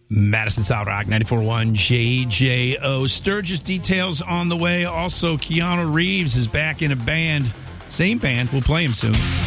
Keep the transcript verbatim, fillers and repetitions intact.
Madison South Rock, ninety-four point one J J O. Sturgis details on the way. Also, Keanu Reeves is back in a band. Same band. We'll play him soon.